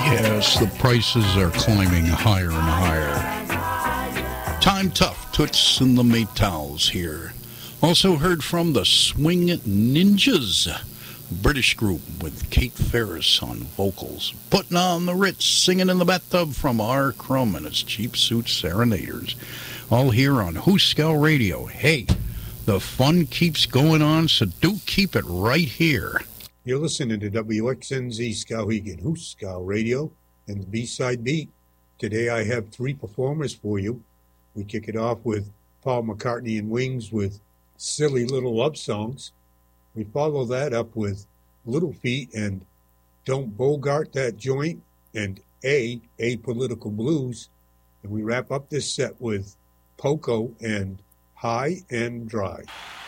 Yes, the prices are climbing higher and higher. Time Tough, Toots and the Maytals here. Also heard from the Swing Ninjas, British group with Kate Ferris on vocals. Putting on the Ritz, singing in the bathtub from R. Crumb and his Cheap Suit Serenaders. All here on Hooskow Radio. Hey, the fun keeps going on, so do keep it right here. You're listening to WXNZ Skowhegan, Hooskow Radio, and the B-Side Beat. Today I have 3 performers for you. We kick it off with Paul McCartney and Wings with Silly Little Love Songs. We follow that up with Little Feat and Don't Bogart That Joint and Apolitical Blues. And we wrap up this set with Poco and High and Dry.